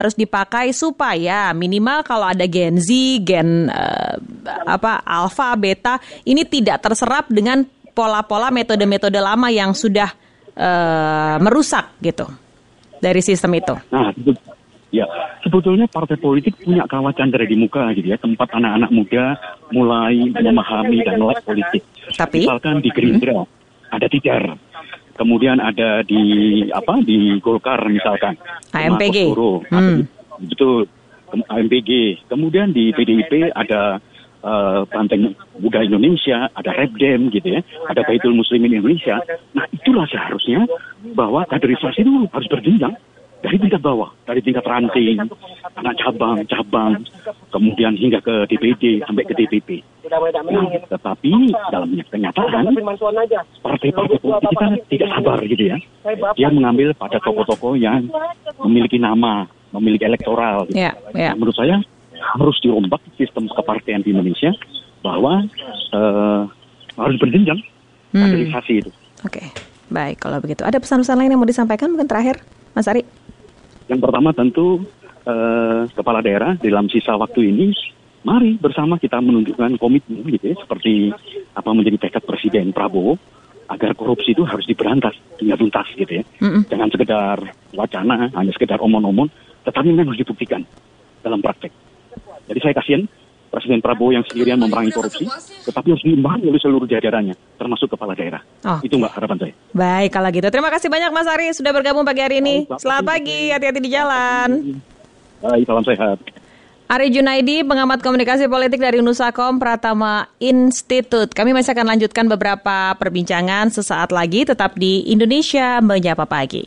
harus dipakai supaya minimal kalau ada Gen Z, Gen Alpha, Beta, ini tidak terserap dengan pola-pola metode-metode lama yang sudah merusak gitu dari sistem itu. Nah, ya, sebetulnya partai politik punya kawat candra di muka gitu ya, tempat anak-anak muda mulai memahami dan melek politik. Tapi misalkan di Gerindra ada Tidar, kemudian ada di Golkar misalkan, AMPG, betul, AMPG. Kemudian di PDIP ada Banteng Muda Indonesia, ada Repdem gitu ya, ada Baitul Muslimin Indonesia. Nah, itulah seharusnya bahwa kaderisasi itu harus berjenjang dari tingkat bawah, dari tingkat ranting, anak cabang, kemudian hingga ke DPD sampai ke DPP. Nah, tetapi dalam kenyataan partai-partai politik kita tidak sabar gitu ya. Dia mengambil pada tokoh-tokoh yang memiliki nama, memiliki elektoral. Gitu. Menurut saya harus dirombak sistem kepartaian di Indonesia bahwa harus berjenjang kaderisasi itu. Oke, baik kalau begitu. Ada pesan-pesan lain yang mau disampaikan mungkin terakhir, Mas Ari? Yang pertama tentu kepala daerah dalam sisa waktu ini, mari bersama kita menunjukkan komitmen gitu ya, seperti apa menjadi tekad Presiden Prabowo agar korupsi itu harus diberantas hingga tuntas gitu ya. Jangan sekedar wacana, hanya sekedar omong-omong, tetapi memang harus dibuktikan dalam praktek. Jadi saya kasihan Presiden Prabowo yang sendirian memerangi korupsi, tetapi harus diimbangi oleh seluruh jajarannya, termasuk kepala daerah. Itu Mbak harapan saya. Baik, kalau gitu. Terima kasih banyak Mas Ari sudah bergabung pagi hari ini. Selamat pagi, hati-hati di jalan. Baik, salam sehat. Ari Junaidi, pengamat komunikasi politik dari Nusakom Pratama Institute. Kami masih akan lanjutkan beberapa perbincangan sesaat lagi, tetap di Indonesia Menyapa Pagi.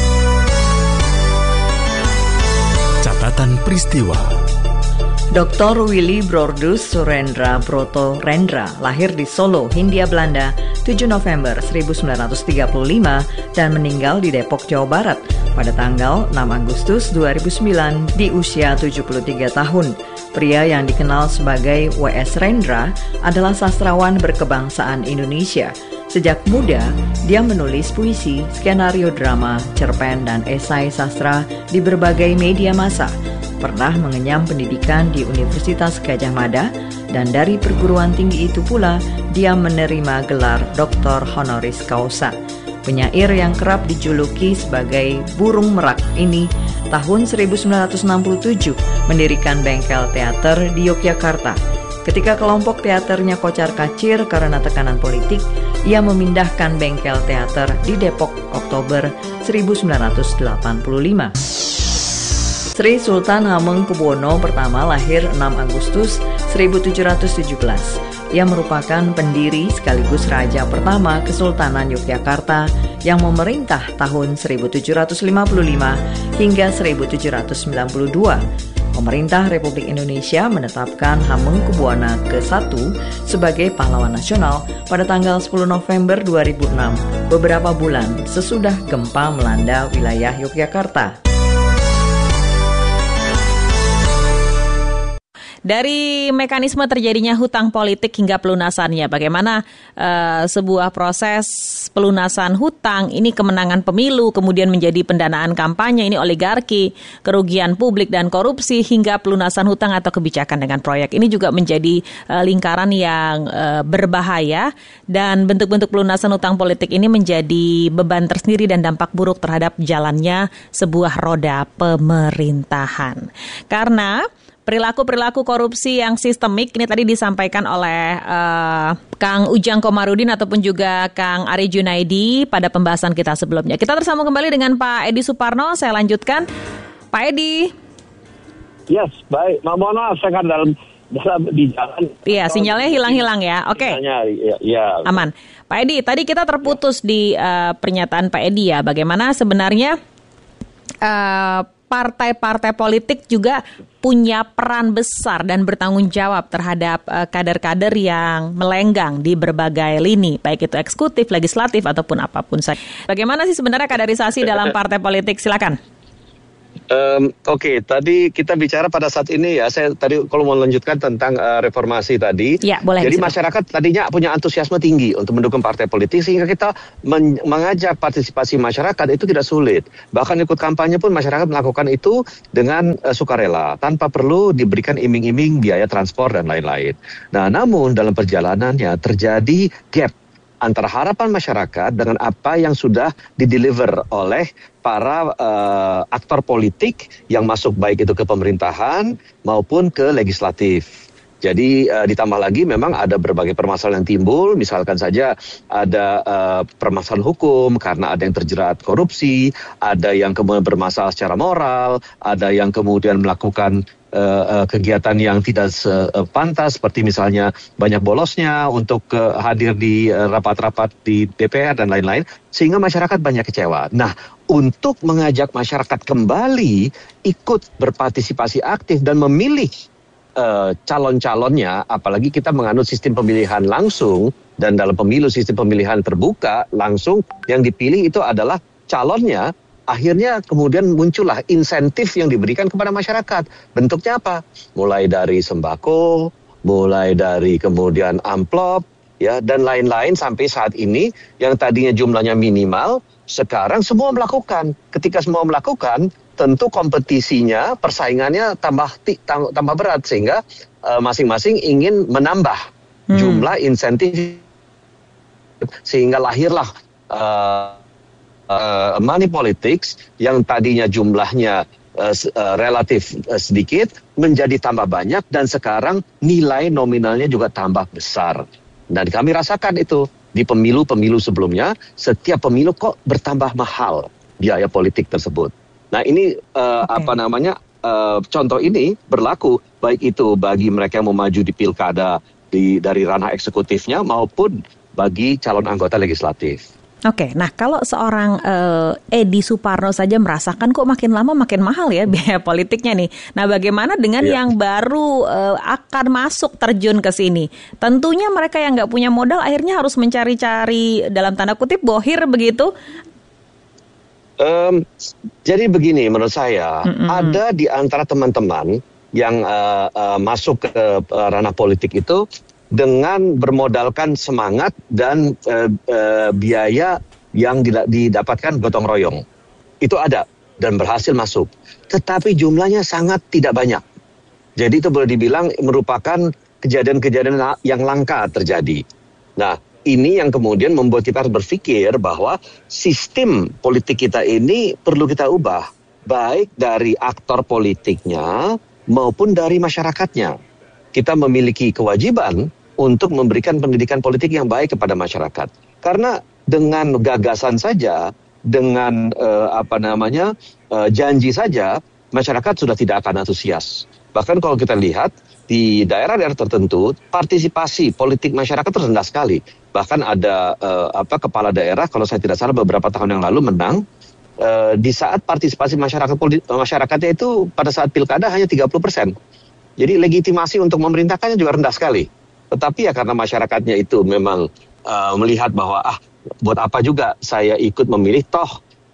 Catatan peristiwa. Dr. Willy Brodus Surendra Broto Rendra lahir di Solo, Hindia Belanda, 7 November 1935 dan meninggal di Depok, Jawa Barat pada tanggal 6 Agustus 2009 di usia 73 tahun. Pria yang dikenal sebagai W.S. Rendra adalah sastrawan berkebangsaan Indonesia. Sejak muda, dia menulis puisi, skenario drama, cerpen, dan esai sastra di berbagai media massa. Pernah mengenyam pendidikan di Universitas Gadjah Mada, dan dari perguruan tinggi itu pula dia menerima gelar Dr. Honoris Causa. Penyair yang kerap dijuluki sebagai burung merak ini tahun 1967 mendirikan bengkel teater di Yogyakarta. Ketika kelompok teaternya kocar-kacir karena tekanan politik, ia memindahkan bengkel teater di Depok Oktober 1985. Sri Sultan Hamengkubuwono pertama lahir 6 Agustus 1717. Ia merupakan pendiri sekaligus raja pertama Kesultanan Yogyakarta yang memerintah tahun 1755 hingga 1792. Pemerintah Republik Indonesia menetapkan Hamengkubuwana ke-1 sebagai pahlawan nasional pada tanggal 10 November 2006, beberapa bulan sesudah gempa melanda wilayah Yogyakarta. Dari mekanisme terjadinya hutang politik hingga pelunasannya, bagaimana sebuah proses pelunasan hutang, ini kemenangan pemilu, kemudian menjadi pendanaan kampanye, ini oligarki, kerugian publik dan korupsi, hingga pelunasan hutang atau kebijakan dengan proyek. Ini juga menjadi lingkaran yang berbahaya, dan bentuk-bentuk pelunasan hutang politik ini menjadi beban tersendiri dan dampak buruk terhadap jalannya sebuah roda pemerintahan. Karena perilaku-perilaku korupsi yang sistemik ini tadi disampaikan oleh Kang Ujang Komarudin ataupun juga Kang Ari Junaidi pada pembahasan kita sebelumnya. Kita tersambung kembali dengan Pak Edi Suparno. Saya lanjutkan. Pak Edi. Yes, baik. Mohon maaf, saya kan dalam di jalan. Iya, sinyalnya hilang-hilang ya. Oke. Ya. Aman. Pak Edi, tadi kita terputus di pernyataan Pak Edi ya. Bagaimana sebenarnya partai-partai politik juga punya peran besar dan bertanggung jawab terhadap kader-kader yang melenggang di berbagai lini, baik itu eksekutif, legislatif, ataupun apapun saja. Bagaimana sih sebenarnya kaderisasi dalam partai politik? Silakan. Oke, tadi kita bicara pada saat ini ya, saya tadi kalau mau lanjutkan tentang reformasi tadi. Ya, boleh. Jadi masyarakat tadinya punya antusiasme tinggi untuk mendukung partai politik, sehingga kita mengajak partisipasi masyarakat itu tidak sulit. Bahkan ikut kampanye pun masyarakat melakukan itu dengan sukarela, tanpa perlu diberikan iming-iming biaya transport dan lain-lain. Nah, namun dalam perjalanannya terjadi gap antara harapan masyarakat dengan apa yang sudah dideliver oleh para aktor politik yang masuk baik itu ke pemerintahan maupun ke legislatif. Jadi ditambah lagi memang ada berbagai permasalahan yang timbul, misalkan saja ada permasalahan hukum karena ada yang terjerat korupsi, ada yang kemudian bermasalah secara moral, ada yang kemudian melakukan kegiatan yang tidak pantas, seperti misalnya banyak bolosnya untuk hadir di rapat-rapat di DPR dan lain-lain, sehingga masyarakat banyak kecewa. Nah, untuk mengajak masyarakat kembali ikut berpartisipasi aktif dan memilih calon-calonnya, apalagi kita menganut sistem pemilihan langsung, dan dalam pemilu sistem pemilihan terbuka langsung, yang dipilih itu adalah calonnya. Akhirnya kemudian muncullah insentif yang diberikan kepada masyarakat. Bentuknya apa? Mulai dari sembako, mulai dari kemudian amplop, ya, dan lain-lain sampai saat ini yang tadinya jumlahnya minimal, sekarang semua melakukan. Ketika semua melakukan, tentu kompetisinya, persaingannya tambah berat, sehingga masing-masing ingin menambah jumlah insentif, sehingga lahirlah money politics yang tadinya jumlahnya relatif sedikit menjadi tambah banyak, dan sekarang nilai nominalnya juga tambah besar. Dan kami rasakan itu di pemilu-pemilu sebelumnya, setiap pemilu kok bertambah mahal biaya politik tersebut. Nah, ini contoh ini berlaku baik itu bagi mereka yang mau maju di pilkada dari ranah eksekutifnya maupun bagi calon anggota legislatif. Oke, nah kalau seorang Edi Suparno saja merasakan kok makin lama makin mahal ya biaya politiknya nih. Nah, bagaimana dengan yang baru akan masuk terjun ke sini? Tentunya mereka yang nggak punya modal akhirnya harus mencari-cari dalam tanda kutip bohir begitu. Jadi begini, menurut saya ada di antara teman-teman yang masuk ke ranah politik itu dengan bermodalkan semangat dan biaya yang didapatkan gotong royong. Itu ada dan berhasil masuk. Tetapi jumlahnya sangat tidak banyak. Jadi itu boleh dibilang merupakan kejadian-kejadian yang langka terjadi. Nah, ini yang kemudian membuat kita berpikir bahwa sistem politik kita ini perlu kita ubah. Baik dari aktor politiknya maupun dari masyarakatnya. Kita memiliki kewajiban untuk memberikan pendidikan politik yang baik kepada masyarakat. Karena dengan gagasan saja, dengan janji saja, masyarakat sudah tidak akan antusias. Bahkan kalau kita lihat di daerah-daerah tertentu, partisipasi politik masyarakat rendah sekali. Bahkan ada kepala daerah, kalau saya tidak salah beberapa tahun yang lalu menang, di saat partisipasi masyarakatnya itu pada saat pilkada hanya 30%. Jadi legitimasi untuk memerintahkannya juga rendah sekali. Tetapi ya karena masyarakatnya itu memang melihat bahwa buat apa juga saya ikut memilih, toh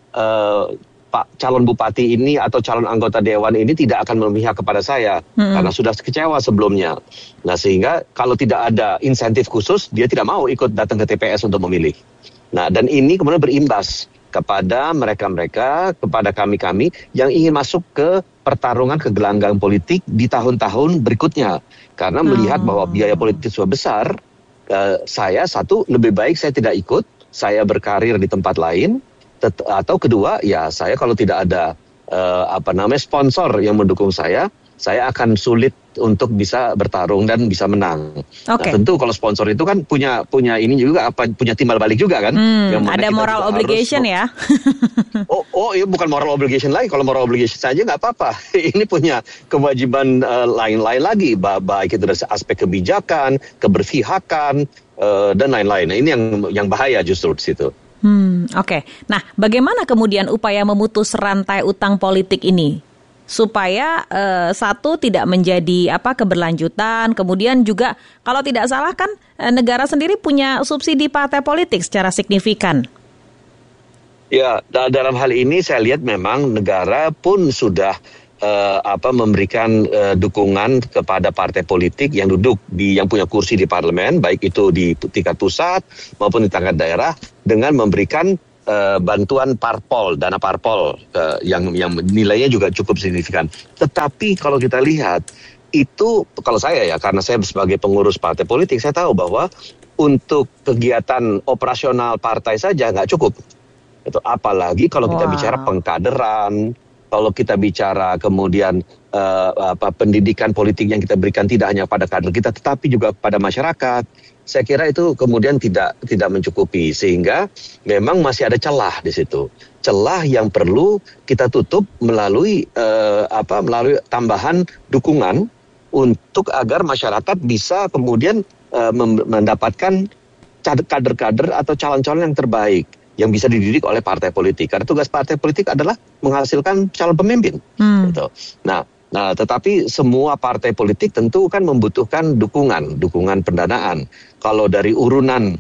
Pak calon bupati ini atau calon anggota dewan ini tidak akan memihak kepada saya karena sudah kecewa sebelumnya. Nah, sehingga kalau tidak ada insentif khusus, dia tidak mau ikut datang ke TPS untuk memilih. Nah, dan ini kemudian berimbas kepada mereka-mereka, kepada kami-kami yang ingin masuk ke pertarungan ke gelanggang politik di tahun-tahun berikutnya. Karena melihat bahwa biaya politik sudah besar, saya lebih baik saya tidak ikut, saya berkarir di tempat lain, atau kedua, ya saya kalau tidak ada sponsor yang mendukung saya akan sulit untuk bisa bertarung dan bisa menang. Okay. Nah, tentu kalau sponsor itu kan punya ini juga punya timbal balik juga kan. Yang ada moral obligation ya. Iya, bukan moral obligation lagi. Kalau moral obligation saja nggak apa-apa. Ini punya kewajiban lain-lain lagi, baik itu dari aspek kebijakan, keberpihakan dan lain-lain. Nah, ini yang bahaya justru di situ. Oke. Nah, bagaimana kemudian upaya memutus rantai utang politik ini? Supaya satu tidak menjadi keberlanjutan, kemudian juga kalau tidak salah kan negara sendiri punya subsidi partai politik secara signifikan. Ya, dalam hal ini saya lihat memang negara pun sudah memberikan dukungan kepada partai politik yang duduk yang punya kursi di parlemen, baik itu di tingkat pusat maupun di tingkat daerah, dengan memberikan bantuan parpol, dana parpol yang nilainya juga cukup signifikan. Tetapi kalau kita lihat itu, kalau saya ya, karena saya sebagai pengurus partai politik, saya tahu bahwa untuk kegiatan operasional partai saja nggak cukup. Itu apalagi kalau kita bicara pengkaderan, kalau kita bicara kemudian pendidikan politik yang kita berikan tidak hanya pada kader kita, tetapi juga pada masyarakat. Saya kira itu kemudian tidak mencukupi, sehingga memang masih ada celah di situ. Celah yang perlu kita tutup melalui tambahan dukungan untuk agar masyarakat bisa kemudian mendapatkan kader-kader atau calon-calon yang terbaik yang bisa dididik oleh partai politik. Karena tugas partai politik adalah menghasilkan calon pemimpin. Gitu. Nah, tetapi semua partai politik tentu kan membutuhkan dukungan pendanaan. Kalau dari urunan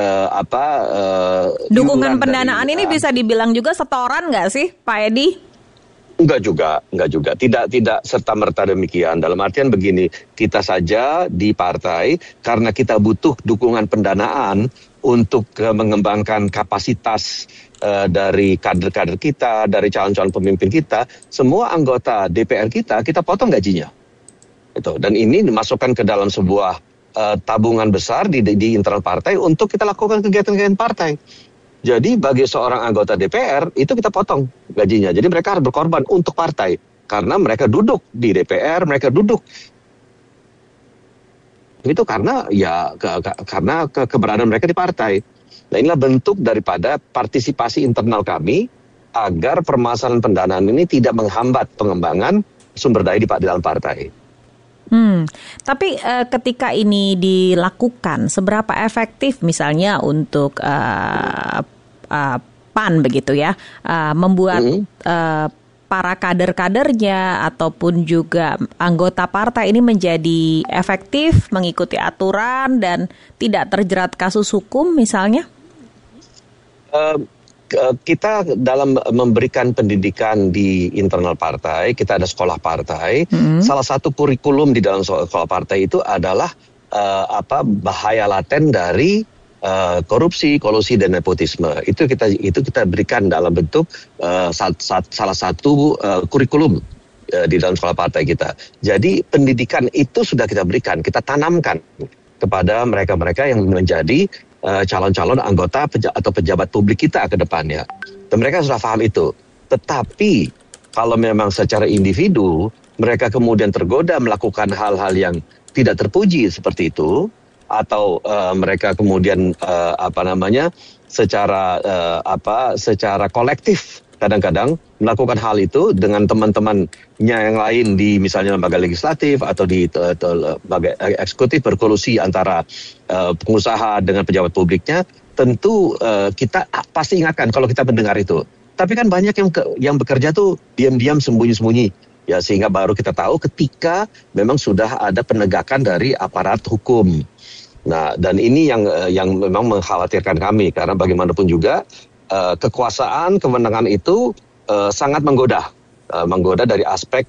dukungan pendanaan dari, ini bisa dibilang juga setoran nggak sih, Pak Edi? Enggak juga. Tidak serta-merta demikian. Dalam artian begini, kita saja di partai, karena kita butuh dukungan pendanaan untuk mengembangkan kapasitas dari kader-kader kita, dari calon-calon pemimpin kita, semua anggota DPR kita potong gajinya. Itu. Dan ini dimasukkan ke dalam sebuah tabungan besar di internal partai untuk kita lakukan kegiatan-kegiatan partai. Jadi bagi seorang anggota DPR itu kita potong gajinya. Jadi mereka harus berkorban untuk partai karena mereka duduk di DPR, mereka duduk itu karena karena keberadaan mereka di partai. Nah, inilah bentuk daripada partisipasi internal kami agar permasalahan pendanaan ini tidak menghambat pengembangan sumber daya di dalam partai. Tapi ketika ini dilakukan, seberapa efektif misalnya untuk PAN begitu ya, membuat para kader-kadernya ataupun juga anggota partai ini menjadi efektif mengikuti aturan dan tidak terjerat kasus hukum misalnya? Kita dalam memberikan pendidikan di internal partai, kita ada sekolah partai. Salah satu kurikulum di dalam sekolah partai itu adalah bahaya laten dari korupsi, kolusi dan nepotisme. Itu kita berikan dalam bentuk salah satu kurikulum di dalam sekolah partai kita. Jadi pendidikan itu sudah kita berikan, kita tanamkan kepada mereka-mereka yang menjadi calon-calon anggota atau pejabat publik kita ke depannya. Dan mereka sudah paham itu. Tetapi kalau memang secara individu mereka kemudian tergoda melakukan hal-hal yang tidak terpuji seperti itu, atau mereka kemudian secara kolektif kadang-kadang melakukan hal itu dengan teman-temannya yang lain di misalnya lembaga legislatif atau di lembaga eksekutif, berkolusi antara pengusaha dengan pejabat publiknya, tentu kita pasti ingatkan kalau kita mendengar itu. Tapi kan banyak yang bekerja tuh diam-diam, sembunyi-sembunyi. Ya, sehingga baru kita tahu ketika memang sudah ada penegakan dari aparat hukum. Nah, dan ini yang memang mengkhawatirkan kami, karena bagaimanapun juga kekuasaan, kewenangan itu sangat menggoda dari aspek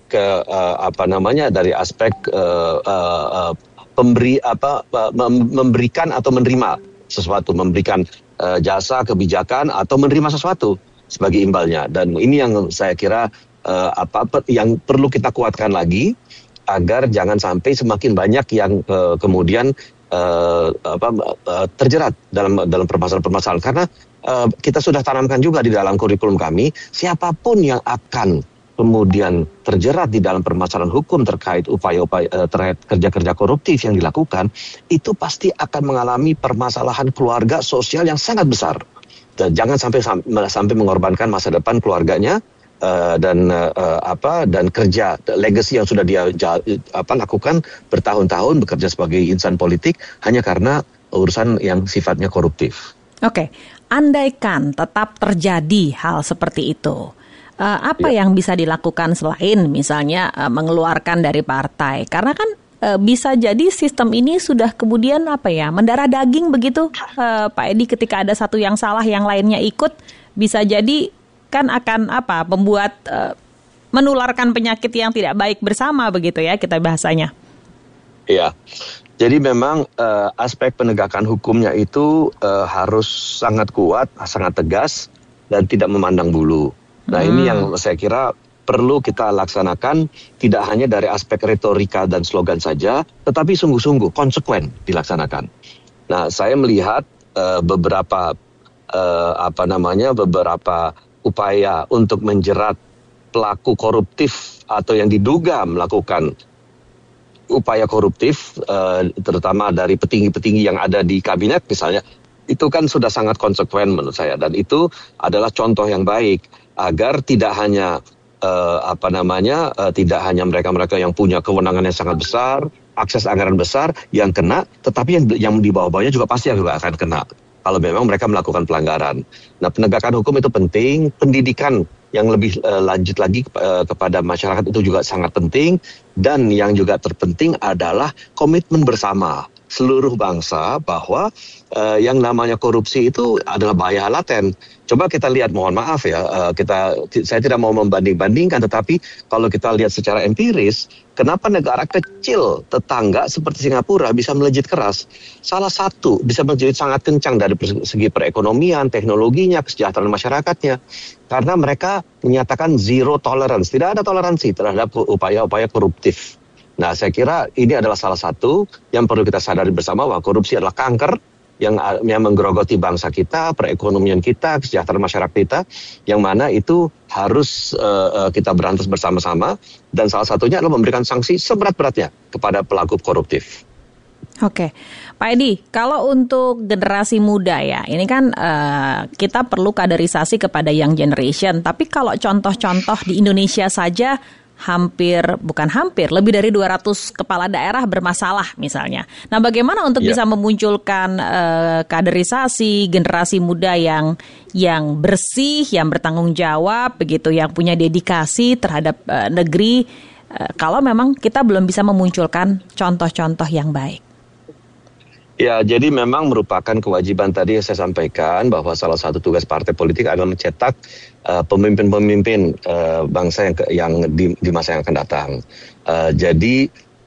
memberikan atau menerima sesuatu, memberikan jasa, kebijakan atau menerima sesuatu sebagai imbalnya. Dan ini yang saya kira yang perlu kita kuatkan lagi agar jangan sampai semakin banyak yang kemudian terjerat dalam permasalahan-permasalahan. Karena kita sudah tanamkan juga di dalam kurikulum kami, siapapun yang akan kemudian terjerat di dalam permasalahan hukum terkait upaya-upaya terkait kerja-kerja koruptif yang dilakukan, itu pasti akan mengalami permasalahan keluarga sosial yang sangat besar. Dan jangan sampai mengorbankan masa depan keluarganya dan kerja legacy yang sudah dia lakukan bertahun-tahun bekerja sebagai insan politik hanya karena urusan yang sifatnya koruptif. Oke. Andaikan tetap terjadi hal seperti itu, yang bisa dilakukan selain misalnya mengeluarkan dari partai? Karena kan bisa jadi sistem ini sudah kemudian mendarah daging begitu, Pak Edi, ketika ada satu yang salah yang lainnya ikut, bisa jadi kan akan membuat menularkan penyakit yang tidak baik bersama begitu ya kita bahasanya. Iya. Jadi memang aspek penegakan hukumnya itu harus sangat kuat, sangat tegas, dan tidak memandang bulu. Nah ini yang saya kira perlu kita laksanakan, tidak hanya dari aspek retorika dan slogan saja, tetapi sungguh-sungguh konsekuen dilaksanakan. Nah saya melihat beberapa upaya untuk menjerat pelaku koruptif atau yang diduga melakukan upaya koruptif, terutama dari petinggi-petinggi yang ada di kabinet misalnya, itu kan sudah sangat konsekuen menurut saya. Dan itu adalah contoh yang baik agar tidak hanya tidak hanya mereka-mereka yang punya kewenangan yang sangat besar, akses anggaran besar yang kena, tetapi yang di bawah-bawahnya juga pasti juga akan kena kalau memang mereka melakukan pelanggaran. Nah, penegakan hukum itu penting, pendidikan yang lebih lanjut lagi kepada masyarakat itu juga sangat penting, dan yang juga terpenting adalah komitmen bersama seluruh bangsa bahwa yang namanya korupsi itu adalah bahaya laten. Coba kita lihat, mohon maaf ya, saya tidak mau membanding-bandingkan, tetapi kalau kita lihat secara empiris, kenapa negara kecil tetangga seperti Singapura bisa melejit keras? Salah satu bisa melejit sangat kencang dari segi perekonomian, teknologinya, kesejahteraan masyarakatnya. Karena mereka menyatakan zero tolerance, tidak ada toleransi terhadap upaya-upaya koruptif. Nah, saya kira ini adalah salah satu yang perlu kita sadari bersama bahwa korupsi adalah kanker yang menggerogoti bangsa kita, perekonomian kita, kesejahteraan masyarakat kita, yang mana itu harus kita berantas bersama-sama, dan salah satunya adalah memberikan sanksi seberat-beratnya kepada pelaku koruptif. Oke, Pak Edi, kalau untuk generasi muda ya, ini kan kita perlu kaderisasi kepada young generation, tapi kalau contoh-contoh di Indonesia saja lebih dari 200 kepala daerah bermasalah misalnya. Nah, bagaimana untuk bisa memunculkan kaderisasi generasi muda yang bersih, yang bertanggung jawab begitu, yang punya dedikasi terhadap negeri, kalau memang kita belum bisa memunculkan contoh-contoh yang baik? Ya, jadi memang merupakan kewajiban tadi yang saya sampaikan bahwa salah satu tugas partai politik adalah mencetak pemimpin-pemimpin bangsa yang di masa yang akan datang. Jadi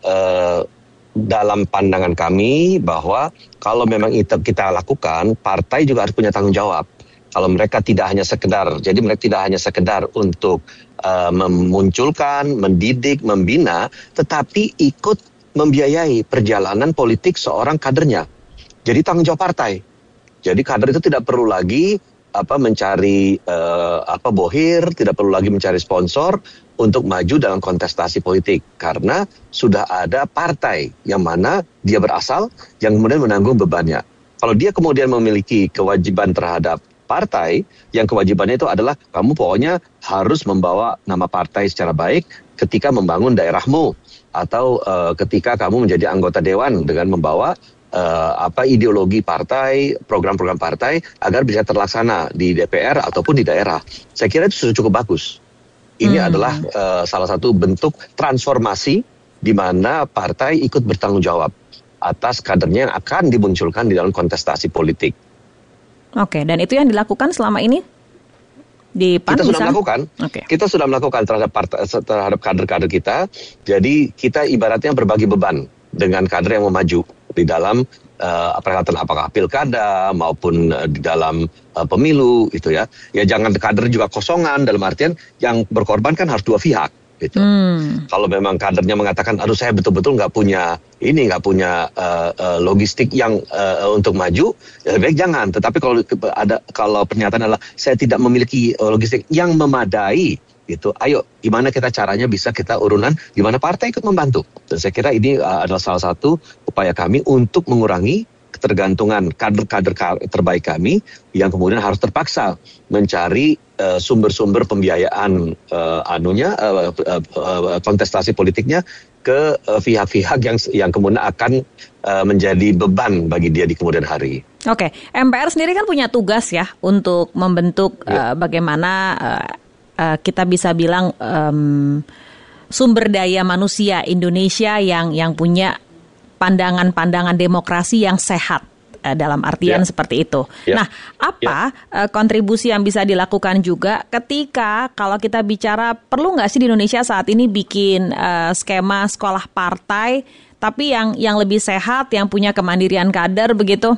dalam pandangan kami bahwa kalau memang itu kita lakukan, partai juga harus punya tanggung jawab. Kalau mereka tidak hanya sekedar untuk memunculkan, mendidik, membina, tetapi ikut membiayai perjalanan politik seorang kadernya. Jadi tanggung jawab partai. Jadi kader itu tidak perlu lagi mencari bohir, tidak perlu lagi mencari sponsor untuk maju dalam kontestasi politik, karena sudah ada partai yang mana dia berasal, yang kemudian menanggung bebannya. Kalau dia kemudian memiliki kewajiban terhadap partai, yang kewajibannya itu adalah kamu pokoknya harus membawa nama partai secara baik ketika membangun daerahmu, atau ketika kamu menjadi anggota dewan dengan membawa ideologi partai, program-program partai agar bisa terlaksana di DPR ataupun di daerah. Saya kira itu sudah cukup bagus. Ini adalah salah satu bentuk transformasi di mana partai ikut bertanggung jawab atas kadernya yang akan dimunculkan di dalam kontestasi politik. Oke, dan itu yang dilakukan selama ini? Di PAN kita sudah melakukan, kita sudah melakukan terhadap kader-kader kita. Jadi kita ibaratnya berbagi beban dengan kader yang mau maju di dalam perhelatan apakah pilkada maupun di dalam pemilu gitu ya. Ya jangan kader juga kosongan, dalam artian yang berkorban kan harus dua pihak. Gitu. Kalau memang kadernya mengatakan, aduh saya betul-betul nggak punya logistik yang untuk maju, ya lebih baik jangan. Tetapi kalau pernyataan adalah saya tidak memiliki logistik yang memadai, gitu. Ayo, gimana kita caranya bisa kita urunan, gimana partai ikut membantu. Dan saya kira ini adalah salah satu upaya kami untuk mengurangi ketergantungan kader-kader terbaik kami yang kemudian harus terpaksa mencari sumber-sumber pembiayaan kontestasi politiknya ke pihak-pihak yang kemudian akan menjadi beban bagi dia di kemudian hari. Oke, MPR sendiri kan punya tugas ya untuk membentuk bagaimana kita bisa bilang sumber daya manusia Indonesia yang punya pandangan-pandangan demokrasi yang sehat. dalam artian seperti itu. Nah, apa kontribusi yang bisa dilakukan juga ketika kalau kita bicara perlu nggak sih di Indonesia saat ini bikin skema sekolah partai tapi yang lebih sehat, yang punya kemandirian kader begitu?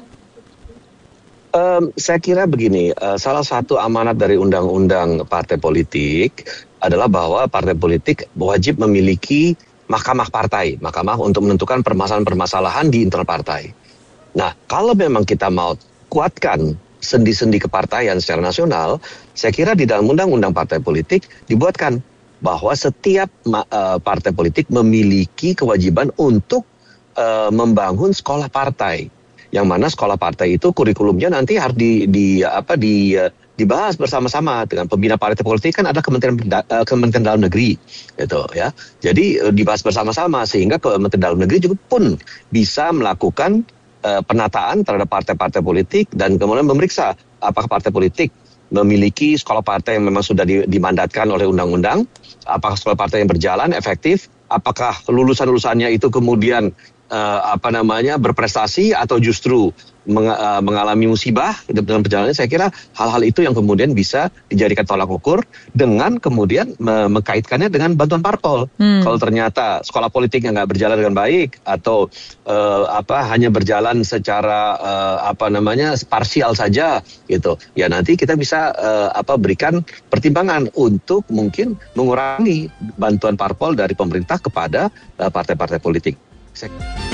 Saya kira begini, salah satu amanat dari undang-undang partai politik adalah bahwa partai politik wajib memiliki mahkamah partai, mahkamah untuk menentukan permasalahan-permasalahan di internal partai. Nah, kalau memang kita mau kuatkan sendi-sendi kepartaian secara nasional, saya kira di dalam undang-undang partai politik dibuatkan bahwa setiap partai politik memiliki kewajiban untuk membangun sekolah partai. Yang mana sekolah partai itu kurikulumnya nanti harus dibahas bersama-sama dengan pembina partai politik, kan ada Kementerian Dalam Negeri gitu ya. Jadi dibahas bersama-sama sehingga Kementerian Dalam Negeri juga pun bisa melakukan penataan terhadap partai-partai politik dan kemudian memeriksa apakah partai politik memiliki sekolah partai yang memang sudah dimandatkan oleh undang-undang, apakah sekolah partai yang berjalan efektif, apakah lulusan-lulusannya itu kemudian berprestasi atau justru mengalami musibah dalam perjalanannya. Saya kira hal-hal itu yang kemudian bisa dijadikan tolak ukur dengan kemudian mengkaitkannya dengan bantuan parpol. Kalau ternyata sekolah politiknya nggak berjalan dengan baik atau hanya berjalan secara parsial saja gitu, ya nanti kita bisa berikan pertimbangan untuk mungkin mengurangi bantuan parpol dari pemerintah kepada partai-partai politik.